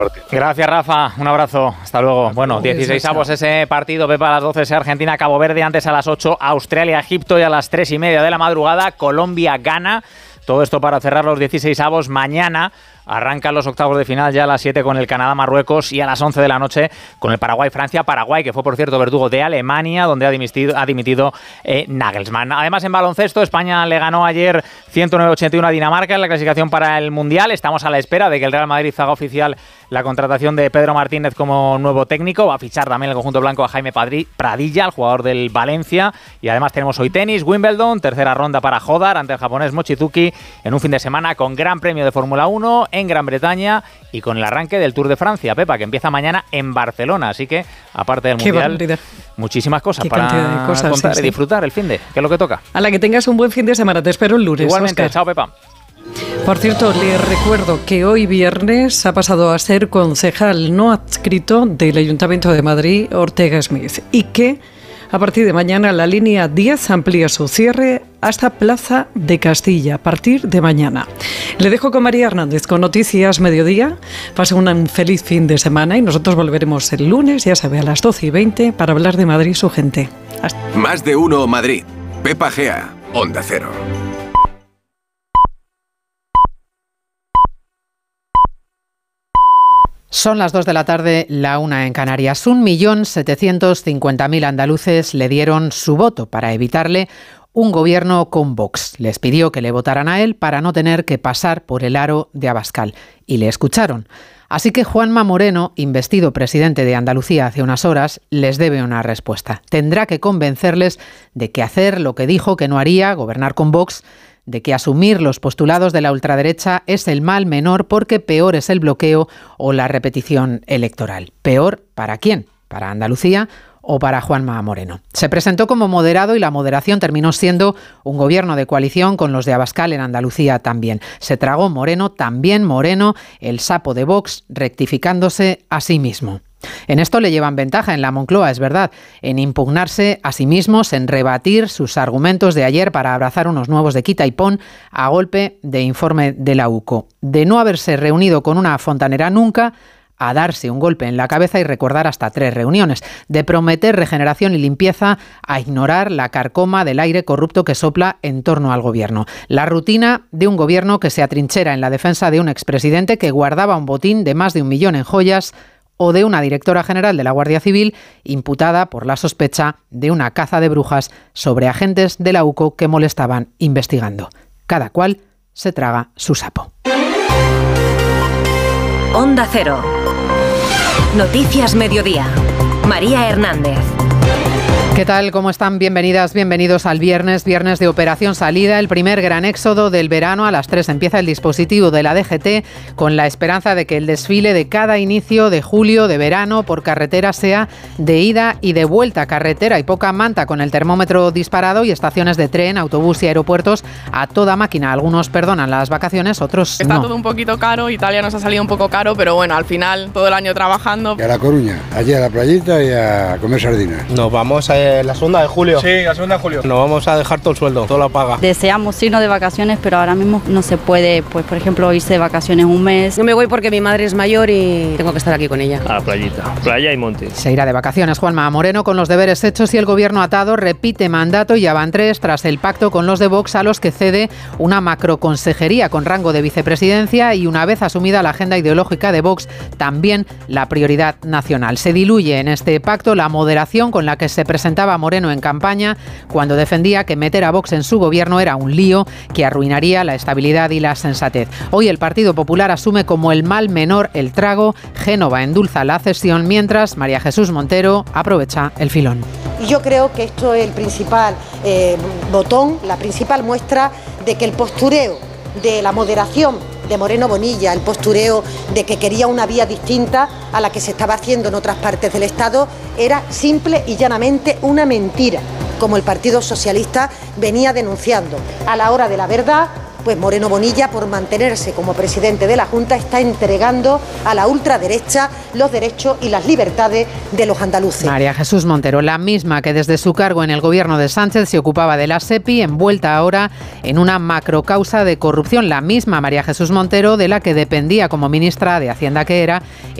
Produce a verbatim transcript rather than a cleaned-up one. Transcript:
partido. Gracias, Rafa. Un abrazo. Hasta luego. Hasta bueno, dieciseisavos ese partido. Pepa, a las doce es Argentina, Cabo Verde. Antes a las ocho, Australia, Egipto. Y a las tres y media de la madrugada, Colombia, Ghana. Todo esto para cerrar los dieciseisavos. Mañana arrancan los octavos de final ya a las siete con el Canadá-Marruecos y a las once de la noche con el Paraguay-Francia. Paraguay, que fue, por cierto, verdugo de Alemania, donde ha dimitido, ha dimitido eh, Nagelsmann. Además, en baloncesto, España le ganó ayer ciento nueve a ochenta y uno a Dinamarca en la clasificación para el Mundial. Estamos a la espera de que el Real Madrid haga oficial la contratación de Pedro Martínez como nuevo técnico. Va a fichar también el conjunto blanco a Jaime Pradilla, el jugador del Valencia. Y además tenemos hoy tenis, Wimbledon, tercera ronda para Hodar ante el japonés Mochizuki, en un fin de semana con Gran Premio de Fórmula uno en Gran Bretaña y con el arranque del Tour de Francia, Pepa, que empieza mañana en Barcelona. Así que, aparte del Qué Mundial, barbaridad. muchísimas cosas Qué para de cosas, contar sí, y sí. disfrutar el fin de, que es lo que toca. A la que tengas un buen fin de semana, te espero el lunes. Igualmente, Óscar. chao, Pepa. Por cierto, le recuerdo que hoy viernes ha pasado a ser concejal no adscrito del Ayuntamiento de Madrid, Ortega Smith, y que a partir de mañana la línea diez amplía su cierre hasta Plaza de Castilla, a partir de mañana. Le dejo con María Hernández con Noticias Mediodía. Pase un feliz fin de semana y nosotros volveremos el lunes, ya sabe, a las doce y veinte para hablar de Madrid y su gente. Hasta... Más de uno Madrid. Pepa Gea, Onda Cero. Son las dos de la tarde, la una en Canarias. Un millón setecientos cincuenta mil andaluces le dieron su voto para evitarle un gobierno con Vox. Les pidió que le votaran a él para no tener que pasar por el aro de Abascal. Y le escucharon. Así que Juanma Moreno, investido presidente de Andalucía hace unas horas, les debe una respuesta. Tendrá que convencerles de que hacer lo que dijo que no haría, gobernar con Vox, de que asumir los postulados de la ultraderecha es el mal menor porque peor es el bloqueo o la repetición electoral. ¿Peor para quién? ¿Para Andalucía o para Juanma Moreno? Se presentó como moderado y la moderación terminó siendo un gobierno de coalición con los de Abascal en Andalucía también. Se tragó Moreno, también Moreno, el sapo de Vox, rectificándose a sí mismo. En esto le llevan ventaja en la Moncloa, es verdad, en impugnarse a sí mismos, en rebatir sus argumentos de ayer para abrazar unos nuevos de quita y pon a golpe de informe de la U C O. De no haberse reunido con una fontanera nunca, a darse un golpe en la cabeza y recordar hasta tres reuniones, de prometer regeneración y limpieza a ignorar la carcoma del aire corrupto que sopla en torno al gobierno. La rutina de un gobierno que se atrinchera en la defensa de un expresidente que guardaba un botín de más de un millón en joyas o de una directora general de la Guardia Civil imputada por la sospecha de una caza de brujas sobre agentes de la U C O que molestaban investigando. Cada cual se traga su sapo. Onda Cero. Noticias Mediodía. María Hernández. ¿Qué tal? ¿Cómo están? Bienvenidas, bienvenidos al viernes, viernes de Operación Salida, el primer gran éxodo del verano. A las tres empieza el dispositivo de la D G T con la esperanza de que el desfile de cada inicio de julio, de verano, por carretera sea de ida y de vuelta. Carretera y poca manta con el termómetro disparado y estaciones de tren, autobús y aeropuertos a toda máquina. Algunos perdonan las vacaciones, otros Está no. todo un poquito caro, Italia nos ha salido un poco caro, pero bueno, al final todo el año trabajando. Y a La Coruña, allí a la playita y a comer sardinas. Nos vamos a la segunda de julio. Sí, la segunda de julio. Nos vamos a dejar todo el sueldo, toda la paga. Deseamos irnos de vacaciones, pero ahora mismo no se puede, pues por ejemplo, irse de vacaciones un mes. Yo me voy porque mi madre es mayor y tengo que estar aquí con ella. A la playita, playa y monte. Se irá de vacaciones Juanma Moreno con los deberes hechos y el gobierno atado, repite mandato y ya van tres tras el pacto con los de Vox a los que cede una macroconsejería con rango de vicepresidencia y una vez asumida la agenda ideológica de Vox, también la prioridad nacional. Se diluye en este pacto la moderación con la que se presentaba Moreno en campaña cuando defendía que meter a Vox en su gobierno era un lío que arruinaría la estabilidad y la sensatez. Hoy el Partido Popular asume como el mal menor el trago, Génova endulza la cesión, mientras María Jesús Montero aprovecha el filón. Yo creo que esto es el principal eh, botón, la principal muestra de que el postureo de la moderación de Moreno Bonilla, el postureo de que quería una vía distinta a la que se estaba haciendo en otras partes del Estado, era simple y llanamente una mentira, como el Partido Socialista venía denunciando. A la hora de la verdad, pues Moreno Bonilla, por mantenerse como presidente de la Junta, está entregando a la ultraderecha los derechos y las libertades de los andaluces. María Jesús Montero, la misma que desde su cargo en el gobierno de Sánchez se ocupaba de la SEPI, envuelta ahora en una macrocausa de corrupción. La misma María Jesús Montero de la que dependía como ministra de Hacienda que era